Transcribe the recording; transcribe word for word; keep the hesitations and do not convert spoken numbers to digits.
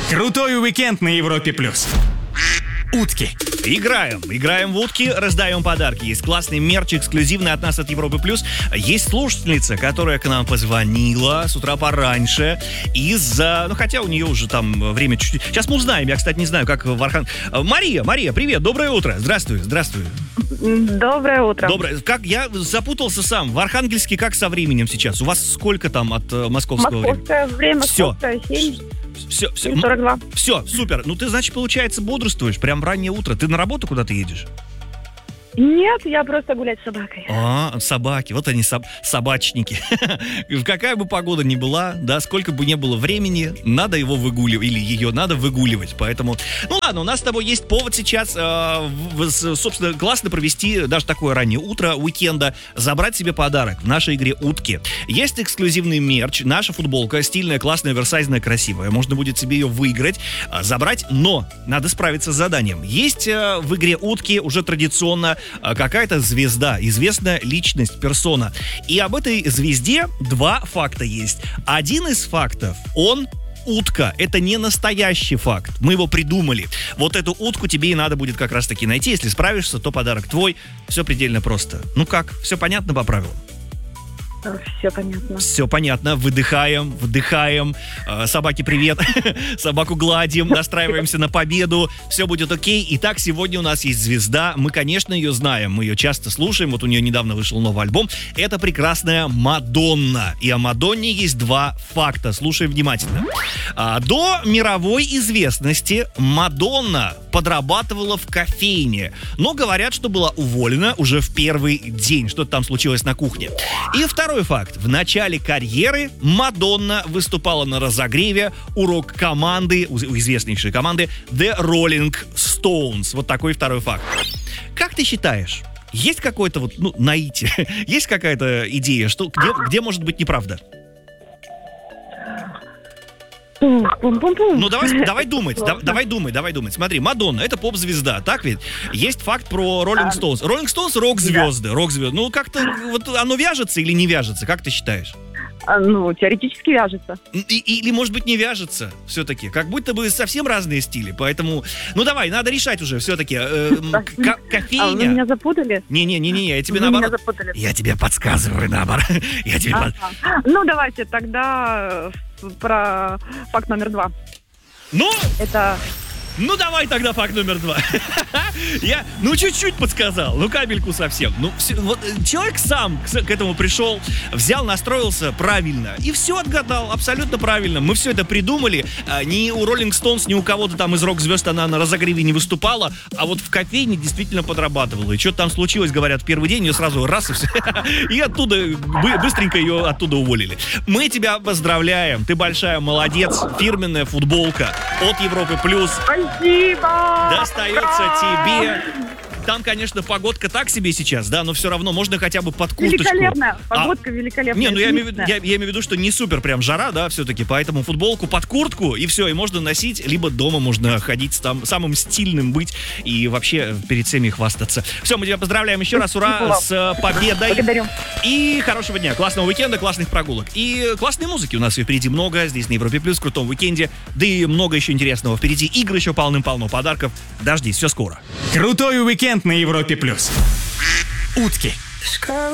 Крутой уикенд на Европе плюс. Утки. Играем. Играем в утки, раздаем подарки. Есть классный мерч, эксклюзивный от нас, от Европы плюс. Есть слушательница, которая к нам позвонила с утра пораньше. Из-за... Ну, хотя у нее уже там время чуть-чуть... Сейчас мы узнаем. Я, кстати, не знаю, как в Архан... Мария, Мария, привет, доброе утро. Здравствуй, здравствуй. Доброе утро. Доброе. Как я запутался сам. В Архангельске как со временем сейчас? У вас сколько там от э, московского Московское время, Все. московское семь. Все, все. сорок два. Все, супер. Ну, ты, значит, получается, бодрствуешь прям в раннее утро. Ты на работу куда-то едешь? Нет, я просто гулять с собакой. А, собаки, вот они, соб- собачники. Какая бы погода ни была, да, сколько бы ни было времени, надо его выгуливать, или ее надо выгуливать, поэтому... Ну ладно, у нас с тобой есть повод сейчас, э, в, в, собственно, классно провести даже такое раннее утро, уикенда, забрать себе подарок в нашей игре «Утки». Есть эксклюзивный мерч, наша футболка, стильная, классная, оверсайзная, красивая. Можно будет себе ее выиграть, э, забрать, но надо справиться с заданием. Есть э, в игре «Утки» уже традиционно какая-то звезда, известная личность, персона. И об этой звезде два факта есть. Один из фактов, он утка. Это не настоящий факт. Мы его придумали. Вот эту утку тебе и надо будет как раз таки найти. Если справишься, то подарок твой. Все предельно просто. Ну как? Все понятно по правилам? Все понятно. Все понятно. Выдыхаем, вдыхаем. Э, собаке привет. Собаку гладим. Настраиваемся на победу. Все будет окей. Итак, сегодня у нас есть звезда. Мы, конечно, ее знаем. Мы ее часто слушаем. Вот у нее недавно вышел новый альбом. Это прекрасная Мадонна. И о Мадонне есть два факта. Слушаем внимательно. А, до мировой известности Мадонна подрабатывала в кофейне. Но говорят, что была уволена уже в первый день. Что-то там случилось на кухне. И второй Второй факт. В начале карьеры Мадонна выступала на разогреве у рок-команды, у известнейшей команды The Rolling Stones. Вот такой второй факт. Как ты считаешь, есть какое-то вот, ну, наитие, есть какая-то идея, что, где, где может быть неправда? Ну, давай, давай думать, да, давай думать, давай думать. Смотри, Мадонна — это поп-звезда, так ведь? Есть факт про Rolling Stones. Rolling Stones — рок-звезды, да. рок-звезды. Ну, как-то вот оно вяжется или не вяжется? Как ты считаешь? А, ну, теоретически вяжется. И, или, может быть, не вяжется все-таки. Как будто бы совсем разные стили. Поэтому, ну давай, надо решать уже все-таки. Э, к- кофейня. А вы меня запутали? Не-не-не, я тебе вы наоборот... меня запутали. Я тебе подсказываю, наоборот. Я тебе Ага. под... Ну, давайте тогда про факт номер два. Ну, Это... ну давай тогда факт номер два. Я, ну чуть-чуть подсказал, ну капельку совсем. Ну все, вот человек сам к, к этому пришел, взял, настроился правильно и все отгадал абсолютно правильно. Мы все это придумали. А, ни у Rolling Stones, ни у кого-то там из рок-звезд она на разогреве не выступала, а вот в кофейне действительно подрабатывала. И что-то там случилось, говорят, в первый день ее сразу раз и все. И оттуда, быстренько ее оттуда уволили. Мы тебя поздравляем, ты большая молодец. Фирменная футболка от Европы плюс. Спасибо! Достается тебе. Там, конечно, погодка так себе сейчас, да, но все равно можно хотя бы под курточку. Великолепная. А, Погодка великолепная. не, ну я имею, в виду- отличная. я, я имею в виду, что не супер прям жара, да, все-таки, поэтому футболку под куртку, и все, и можно носить, либо дома можно ходить там, самым стильным быть и вообще перед всеми хвастаться. Все, мы тебя поздравляем еще раз, ура, с э, победой. Благодарю. И хорошего дня, классного уикенда, классных прогулок. И классной музыки у нас впереди много, здесь на Европе Плюс, в крутом уикенде, да и много еще интересного впереди. Игры еще полным-полно подарков. Дождись, все скоро. Крутой уикенд на Европе плюс. Утки.